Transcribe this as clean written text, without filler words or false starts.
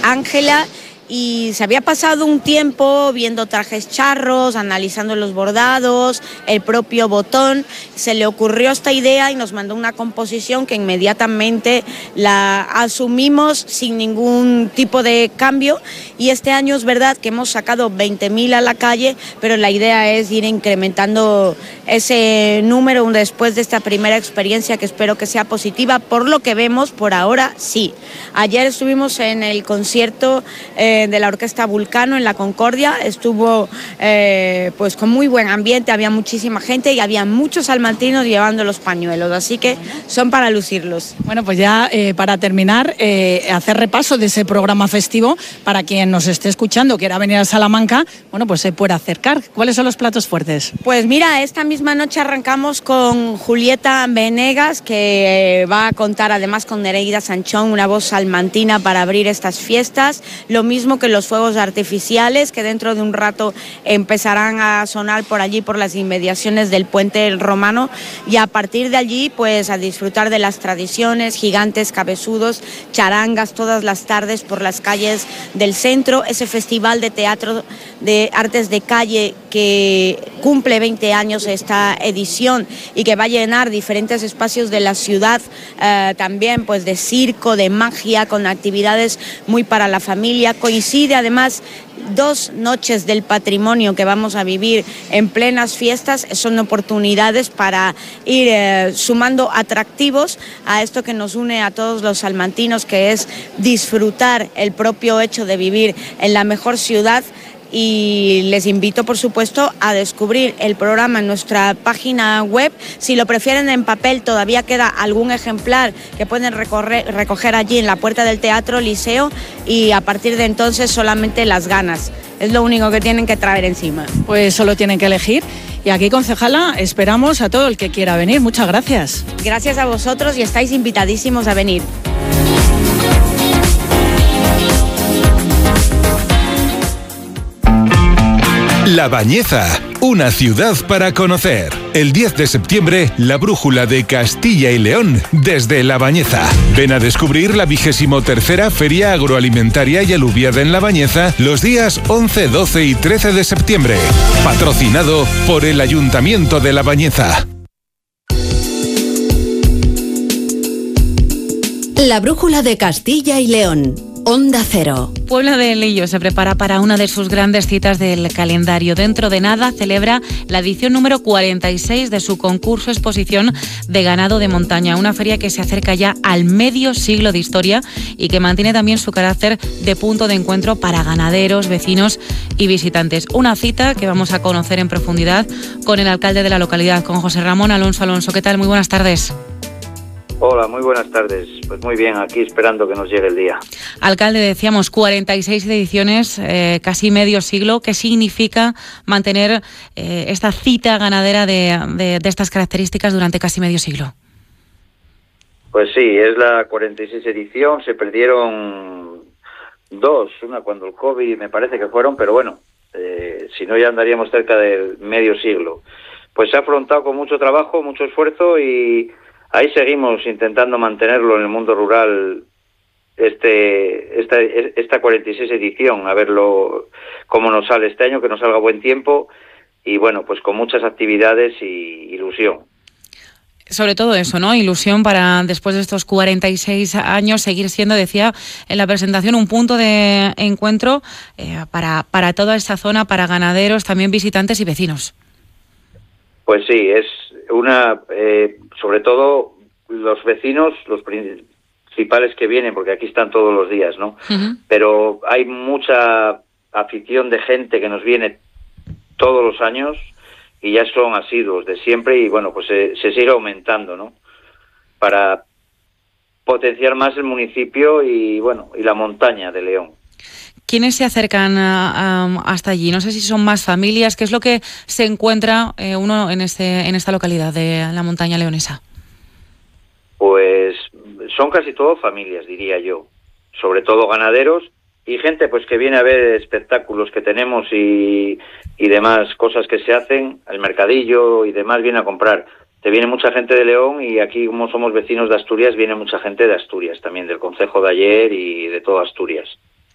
Ángela, y se había pasado un tiempo viendo trajes charros, analizando los bordados, el propio botón. Se le ocurrió esta idea y nos mandó una composición que inmediatamente la asumimos sin ningún tipo de cambio, y este año es verdad que hemos sacado 20.000 a la calle, pero la idea es ir incrementando ese número después de esta primera experiencia, que espero que sea positiva. Por lo que vemos, por ahora sí. Ayer estuvimos en el concierto de la Orquesta Vulcano en la Concordia, estuvo pues con muy buen ambiente, había muchísima gente y había muchos salmantinos llevando los pañuelos, así que son para lucirlos. Bueno, pues ya para terminar, hacer repaso de ese programa festivo para quien nos esté escuchando, quiera venir a Salamanca, bueno, pues se puede acercar. ¿Cuáles son los platos fuertes? Pues mira, esta misma noche arrancamos con Julieta Venegas, que va a contar además con Nereida Sanchón, una voz salmantina para abrir estas fiestas, lo mismo que los fuegos artificiales, que dentro de un rato empezarán a sonar por allí, por las inmediaciones del Puente Romano, y a partir de allí pues a disfrutar de las tradiciones, gigantes, cabezudos, charangas todas las tardes por las calles del centro, ese festival de teatro de artes de calle que cumple 20 años esta edición y que va a llenar diferentes espacios de la ciudad, también pues de circo, de magia, con actividades muy para la familia. Coincide además 2 noches del patrimonio que vamos a vivir en plenas fiestas, son oportunidades para ir sumando atractivos a esto que nos une a todos los salmantinos, que es disfrutar el propio hecho de vivir en la mejor ciudad. Y les invito, por supuesto, a descubrir el programa en nuestra página web. Si lo prefieren en papel, todavía queda algún ejemplar que pueden recoger allí en la puerta del Teatro Liceo, y a partir de entonces solamente las ganas. Es lo único que tienen que traer encima. Pues solo tienen que elegir. Y aquí, concejala, esperamos a todo el que quiera venir. Muchas gracias. Gracias a vosotros y estáis invitadísimos a venir. La Bañeza, una ciudad para conocer. El 10 de septiembre, la brújula de Castilla y León desde La Bañeza. Ven a descubrir la 23ª Feria Agroalimentaria y Aluviada en La Bañeza los días 11, 12 y 13 de septiembre. Patrocinado por el Ayuntamiento de La Bañeza. La brújula de Castilla y León. Onda Cero. Puebla de Lillo se prepara para una de sus grandes citas del calendario. Dentro de nada celebra la edición número 46 de su concurso exposición de ganado de montaña, una feria que se acerca ya al medio siglo de historia y que mantiene también su carácter de punto de encuentro para ganaderos, vecinos y visitantes. Una cita que vamos a conocer en profundidad con el alcalde de la localidad, con José Ramón Alonso. Alonso, ¿qué tal? Muy buenas tardes. Hola, muy buenas tardes. Pues muy bien, aquí esperando que nos llegue el día. Alcalde, decíamos 46 ediciones, casi medio siglo. ¿Qué significa mantener esta cita ganadera de estas características durante casi medio siglo? Pues sí, es la 46 edición. Se perdieron 2, una cuando el COVID me parece que fueron, pero bueno, si no ya andaríamos cerca del medio siglo. Pues se ha afrontado con mucho trabajo, mucho esfuerzo, y ahí seguimos intentando mantenerlo en el mundo rural, esta 46 edición, a verlo cómo nos sale este año, que nos salga buen tiempo, y bueno, pues con muchas actividades y ilusión. Sobre todo eso, ¿no? Ilusión para, después de estos 46 años, seguir siendo, decía en la presentación, un punto de encuentro para toda esta zona, para ganaderos, también visitantes y vecinos. Pues sí, es una, sobre todo los vecinos, los principales que vienen, porque aquí están todos los días, ¿no? Uh-huh. Pero hay mucha afición de gente que nos viene todos los años y ya son asiduos de siempre, y bueno, pues se sigue aumentando, ¿no? Para potenciar más el municipio y bueno, y la montaña de León. ¿Quiénes se acercan hasta allí? No sé si son más familias. ¿Qué es lo que se encuentra uno en esta localidad de la montaña leonesa? Pues son casi todo familias, diría yo. Sobre todo ganaderos y gente pues que viene a ver espectáculos que tenemos y demás cosas que se hacen, el mercadillo y demás, viene a comprar. Te viene mucha gente de León, y aquí, como somos vecinos de Asturias, viene mucha gente de Asturias también, del concejo de ayer y de toda Asturias.